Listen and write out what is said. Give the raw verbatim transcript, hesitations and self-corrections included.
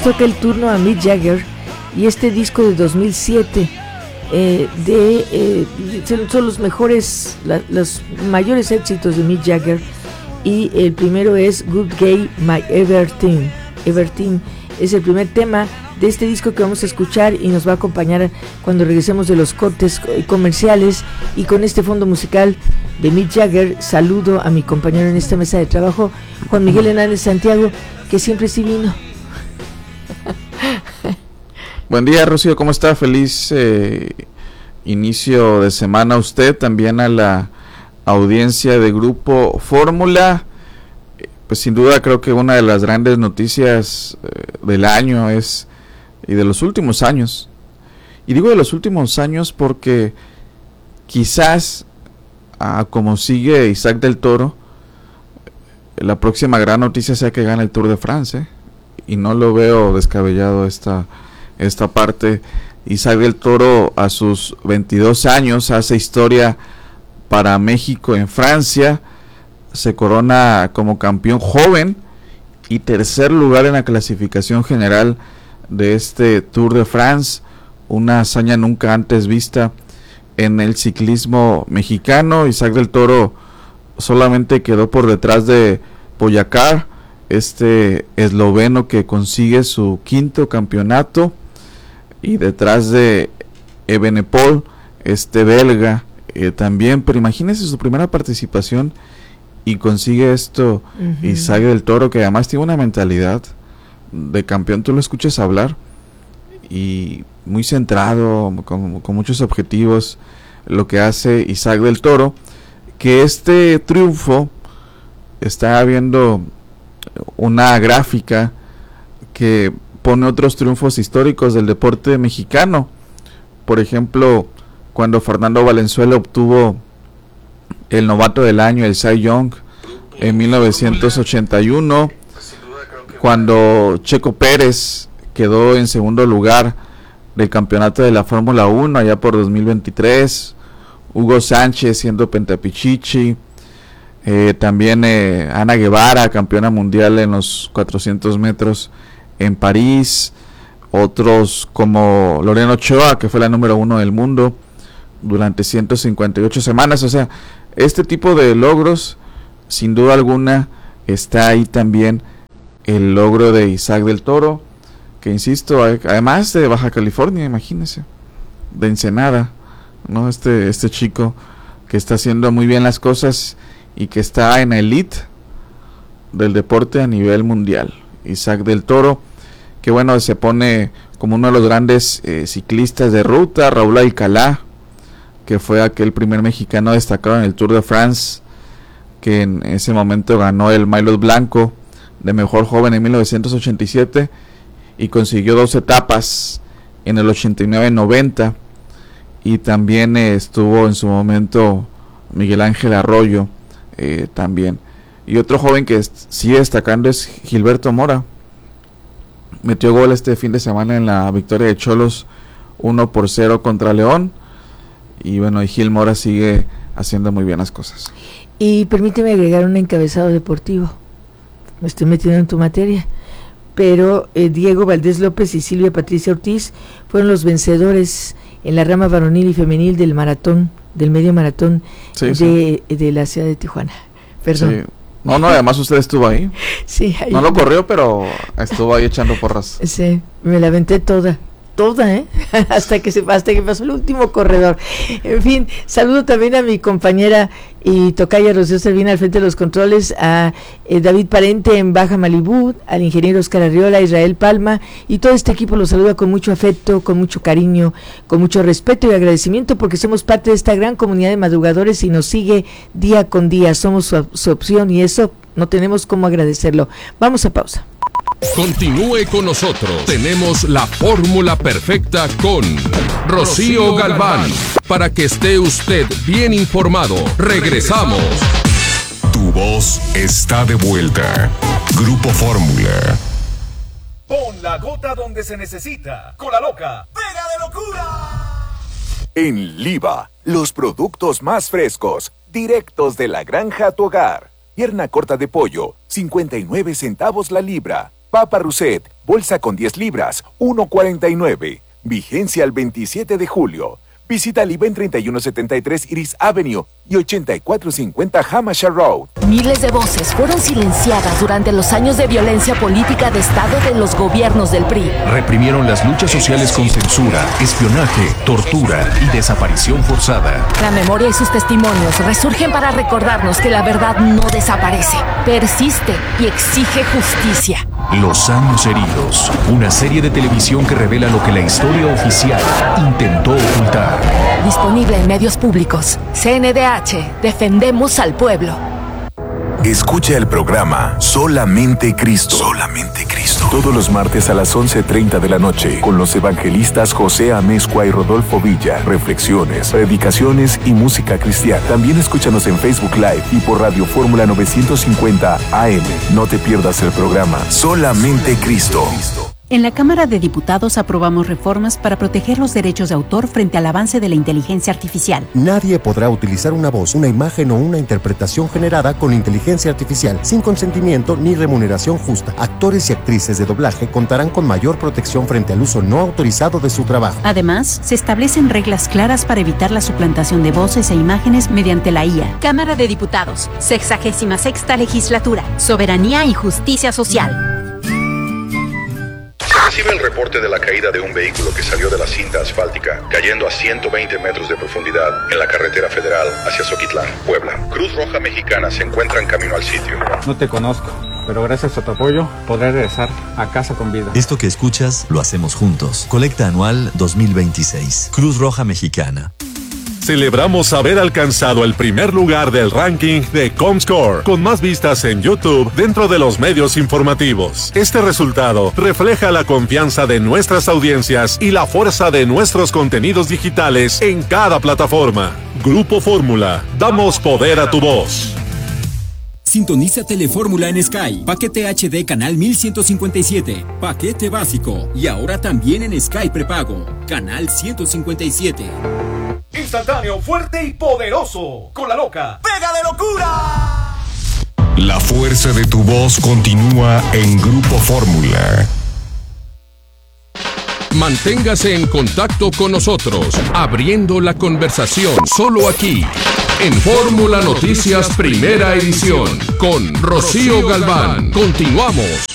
toca el turno a Mick Jagger y este disco de dos mil siete. Eh, de eh, son los mejores, la, los mayores éxitos de Mick Jagger, y el primero es Good Gay My Everything. Everything es el primer tema de este disco que vamos a escuchar y nos va a acompañar cuando regresemos de los cortes comerciales. Y con este fondo musical de Mick Jagger saludo a mi compañero en esta mesa de trabajo, Juan Miguel Hernández Santiago, que siempre sí vino. Buen día, Rocío, ¿cómo está? Feliz eh, inicio de semana a usted, también a la audiencia de Grupo Fórmula. Pues sin duda creo que una de las grandes noticias eh, del año es, y de los últimos años, y digo de los últimos años porque quizás, ah, como sigue Isaac del Toro, la próxima gran noticia sea que gane el Tour de France, ¿eh? Y no lo veo descabellado esta esta parte. Isaac del Toro a sus veintidós años hace historia para México en Francia, se corona como campeón joven y tercer lugar en la clasificación general de este Tour de France, una hazaña nunca antes vista en el ciclismo mexicano. Isaac del Toro solamente quedó por detrás de Pogačar, este esloveno que consigue su quinto campeonato, y detrás de Evenepoel, este belga, eh, también. Pero imagínense su primera participación y consigue esto. Uh-huh. Isaac del Toro, que además tiene una mentalidad de campeón, tú lo escuchas hablar y muy centrado, con, con muchos objetivos, lo que hace Isaac del Toro, que este triunfo, está viendo una gráfica que pone otros triunfos históricos del deporte mexicano. Por ejemplo, cuando Fernando Valenzuela obtuvo el novato del año, el Cy Young, en mil novecientos ochenta y uno, cuando Checo Pérez quedó en segundo lugar del campeonato de la Fórmula uno allá por dos mil veintitrés, Hugo Sánchez siendo pentapichichi, eh, también eh, Ana Guevara, campeona mundial en los cuatrocientos metros en París, otros como Lorena Ochoa, que fue la número uno del mundo durante ciento cincuenta y ocho semanas. O sea, este tipo de logros, sin duda alguna, está ahí también el logro de Isaac del Toro, que insisto, además de Baja California, imagínense, de Ensenada, ¿no? Este, este chico que está haciendo muy bien las cosas y que está en la elite del deporte a nivel mundial. Isaac del Toro, que bueno, se pone como uno de los grandes eh, ciclistas de ruta. Raúl Alcalá, que fue aquel primer mexicano destacado en el Tour de France, que en ese momento ganó el Maillot Blanco de mejor joven en mil novecientos ochenta y siete y consiguió dos etapas en el ochenta y nueve noventa, y también eh, estuvo en su momento Miguel Ángel Arroyo eh, también. Y otro joven que sigue destacando es Gilberto Mora. Metió gol este fin de semana en la victoria de Cholos uno por cero contra León. Y bueno, y Gil Mora sigue haciendo muy bien las cosas. Y permíteme agregar un encabezado deportivo. Me estoy metiendo en tu materia. Pero eh, Diego Valdés López y Silvia Patricia Ortiz fueron los vencedores en la rama varonil y femenil del maratón, del medio maratón sí, de, sí. de la ciudad de Tijuana. Perdón. Sí. No, no, además usted estuvo ahí. Sí. Ahí no lo corrió, pero estuvo ahí echando porras. Sí, me la aventé toda, toda, ¿eh? hasta que se hasta que pasó el último corredor. En fin, saludo también a mi compañera y tocaya Rocío Servina al frente de los controles, a eh, David Parente en Baja Malibú, al ingeniero Oscar Arriola, Israel Palma, y todo este equipo los saluda con mucho afecto, con mucho cariño, con mucho respeto y agradecimiento, porque somos parte de esta gran comunidad de madrugadores y nos sigue día con día. Somos su, su opción y eso no tenemos cómo agradecerlo. Vamos a pausa. Continúe con nosotros. Tenemos la fórmula perfecta con Rocío Galván, para que esté usted bien informado. Regresamos. Tu voz está de vuelta. Grupo Fórmula. Pon la gota donde se necesita. Con la loca pega de locura. En Liva, los productos más frescos, directos de la granja a tu hogar. Pierna corta de pollo, cincuenta y nueve centavos la libra. Papa Rousset, bolsa con diez libras, uno cuarenta y nueve. Vigencia el veintisiete de julio. Visita el Iben treinta y uno setenta y tres Iris Avenue y ochenta y cuatro cincuenta Hampshire Road. Miles de voces fueron silenciadas durante los años de violencia política de Estado de los gobiernos del P R I. Reprimieron las luchas sociales con censura, espionaje, tortura y desaparición forzada. La memoria y sus testimonios resurgen para recordarnos que la verdad no desaparece, persiste y exige justicia. Los años heridos, una serie de televisión que revela lo que la historia oficial intentó ocultar. Disponible en medios públicos. C N D H, defendemos al pueblo. Escucha el programa Solamente Cristo. Solamente Cristo. Todos los martes a las once treinta de la noche con los evangelistas José Amezcua y Rodolfo Villa. Reflexiones, predicaciones y música cristiana. También escúchanos en Facebook Live y por Radio Fórmula novecientos cincuenta A M. No te pierdas el programa Solamente Cristo. En la Cámara de Diputados aprobamos reformas para proteger los derechos de autor frente al avance de la inteligencia artificial. Nadie podrá utilizar una voz, una imagen o una interpretación generada con inteligencia artificial sin consentimiento ni remuneración justa. Actores y actrices de doblaje contarán con mayor protección frente al uso no autorizado de su trabajo. Además, se establecen reglas claras para evitar la suplantación de voces e imágenes mediante la I A. Cámara de Diputados, sexagésima sexta legislatura, soberanía y justicia social. Recibe el reporte de la caída de un vehículo que salió de la cinta asfáltica, cayendo a ciento veinte metros de profundidad en la carretera federal hacia Zoquitlán, Puebla. Cruz Roja Mexicana se encuentra en camino al sitio. No te conozco, pero gracias a tu apoyo podré regresar a casa con vida. Esto que escuchas lo hacemos juntos. Colecta anual dos mil veintiséis. Cruz Roja Mexicana. Celebramos haber alcanzado el primer lugar del ranking de Comscore, con más vistas en YouTube dentro de los medios informativos. Este resultado refleja la confianza de nuestras audiencias y la fuerza de nuestros contenidos digitales en cada plataforma. Grupo Fórmula, damos poder a tu voz. Sintoniza Telefórmula en Sky, paquete H D canal mil ciento cincuenta y siete, paquete básico y ahora también en Sky prepago, canal ciento cincuenta y siete. Instantáneo, fuerte y poderoso. Con la loca. ¡Pega de locura! La fuerza de tu voz continúa en Grupo Fórmula. Manténgase en contacto con nosotros, abriendo la conversación solo aquí, en Fórmula Noticias Primera Edición, con Rocío Galván. Continuamos.